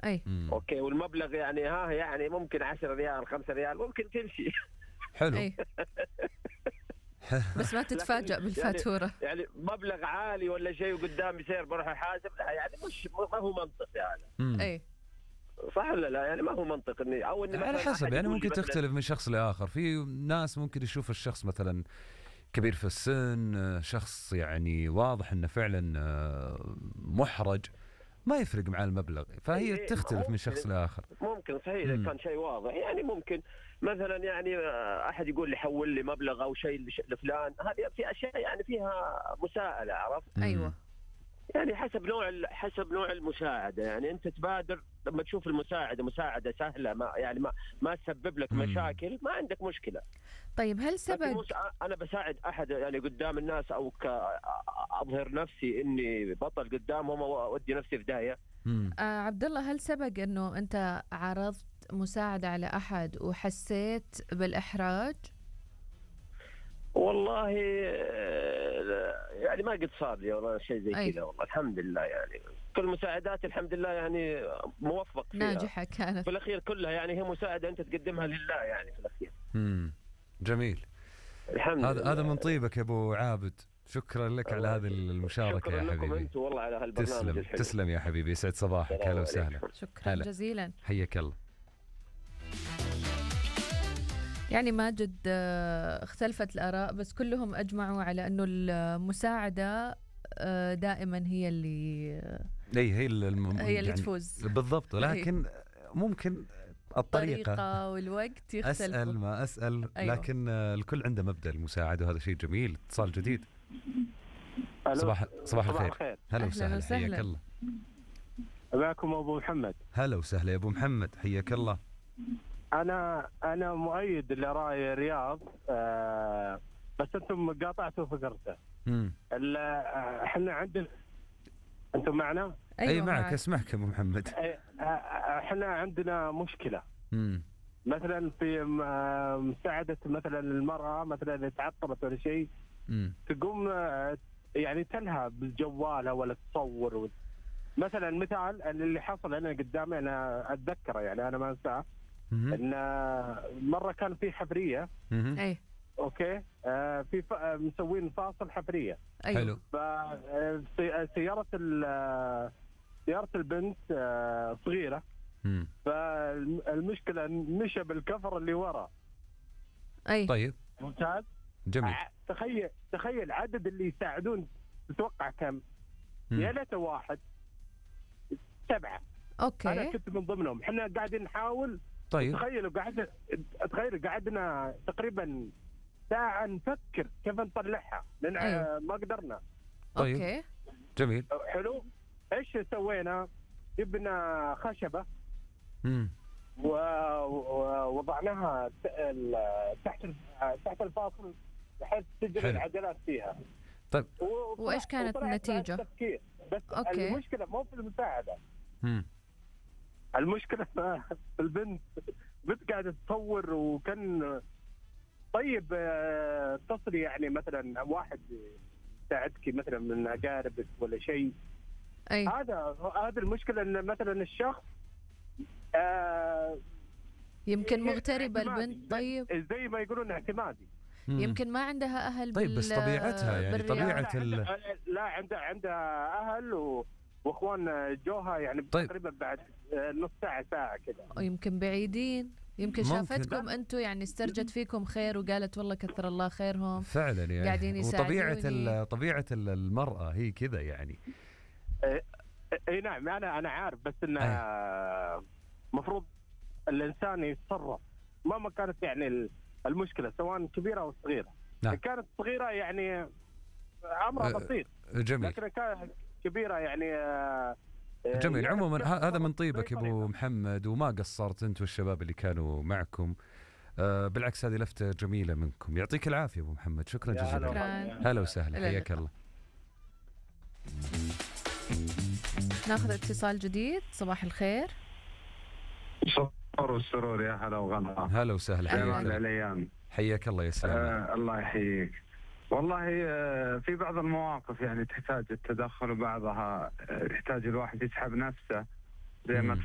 أي. اوكي، والمبلغ يعني يعني ممكن 10 ريال 5 ريال ممكن تمشي. حلو. أي. بس ما تتفاجأ بالفاتورة. يعني مبلغ عالي ولا شيء وقدامي سير بروح احاسب، يعني مش ما هو منطق يعني. اي صح ولا لا؟ يعني ما هو منطق اني على حسب، يعني ممكن تختلف من شخص لاخر. في ناس ممكن يشوف الشخص مثلا كبير في السن، شخص يعني واضح انه فعلا محرج، ما يفرق مع المبلغ، فهي تختلف من شخص لاخر. ممكن صحيح اذا كان شيء واضح، يعني ممكن مثلا يعني احد يقول لي حول لي مبلغ او شيء لفلان، هذه في اشياء يعني فيها مساءله، عرفت؟ ايوه، يعني حسب نوع المساعده. يعني انت تبادر لما تشوف المساعده مساعده سهله، ما تسبب لك مشاكل، ما عندك مشكله. طيب هل سبق انا بساعد احد يعني قدام الناس او اظهر نفسي اني بطل قدامهم واودي نفسي في داهيه؟ عبد الله، هل سبق انه انت عرضت مساعده على احد وحسيت بالاحراج؟ والله يعني ما قد صار لي والله شيء زي كذا، والله الحمد لله. يعني كل مساعدات الحمد لله يعني موفق فيها، ناجحة كانت في الأخير كلها، يعني هي مساعدة أنت تقدمها لله يعني في الأخير. جميل. الحمد لله. هذا من طيبك يا أبو عابد، شكرا لك على هذه المشاركة يا حبيبي. شكرا لكم أنتم والله على هالبرنامج الحلو. تسلم يا حبيبي، يسعد صباحك. هلا وسهلا. شكرا جزيلا، حياك الله. يعني ماجد اختلفت الآراء بس كلهم أجمعوا على أنه المساعدة دائما هي اللي هي اللي يعني تفوز بالضبط، ولكن ممكن الطريقة والوقت يختلفوا. أسأل ما أسأل. أيوة. لكن الكل عنده مبدأ المساعدة وهذا شيء جميل. اتصال جديد. صباح الخير. هلا وسهلا، حياك الله. معكم أبو محمد. هلا وسهلا يا أبو محمد، حياك الله. أنا مؤيد لرأي رياض، بس أنتم قاطعتوا فكرته. إحنا عندنا، أنتم معنا؟ أيوة أي معك، أسمعك أبو محمد. إحنا عندنا مشكلة. مثلا في مساعدة مثلا المرأة مثلا اللي تعطلت ولا شيء، تقوم يعني تلهى بالجوالها ولا تصور. مثلا مثال اللي حصل أنا قدامي، أنا أتذكره يعني أنا ما أنساه، إن مرة كان في حفرية. أي. أوكي. في مسوين فاصل حفرية. حلو. سيارة البنت صغيرة. فالمشكلة مشى بالكفر اللي ورا. أي. طيب ممتاز جميل. تخيل عدد اللي يساعدون، تتوقع كم؟ يا ليت 1 7. أوكي. أنا كنت من ضمنهم. إحنا قاعدين نحاول. طيب تخيلوا قعدنا تقريبا ساعة نفكر كيف نطلعها، لأن ما قدرنا. طيب. أوكي جميل. حلو. إيش سوينا؟ جبنا خشبة ووضعناها تحت الفاصل بحيث تجري العجلات فيها. طيب وإيش كانت النتيجة؟ بس أوكي. المشكلة مو في المساعدة. المشكلة في البنت قاعدة تصور، وكان طيب اتصلي يعني مثلا واحد يساعدك مثلا من أقاربك ولا شيء. هذا المشكلة، إن مثلا الشخص يمكن مغتربة البنت. طيب زي ما يقولون اعتمادي. يمكن ما عندها أهل. طيب بس طبيعتها يعني طبيعة لا عندها أهل واخوان جوها يعني. طيب. تقريبا بعد نص ساعة كذا. ويمكن بعيدين، يمكن شافتكم انتم يعني استرجت فيكم خير وقالت والله كثر الله خيرهم فعلا يعني. قاعدين يساعدوني. وطبيعة المرأة هي كذا يعني. اي نعم، انا عارف، بس انه مفروض الانسان يتصرف مهما كانت يعني المشكلة، سواء كبيرة او صغيرة. نعم. كانت صغيرة يعني امرها بسيط. جميل. لكن كانت كبيرة يعني جميل. عموما هذا من طيبك يا ابو محمد، وما قصرت انت والشباب اللي كانوا معكم. بالعكس هذه لفتة جميلة منكم. يعطيك العافية ابو محمد، شكرا جزيلا. هلا وسهلا، حياك الله. ناخذ اتصال جديد. صباح الخير. صباح والسرور، يا هلا وغلا. هلا وسهلا، الايام. حياك الله يا سلام. الله يحييك. والله في بعض المواقف يعني تحتاج التدخل، وبعضها يحتاج الواحد يسحب نفسه زي ما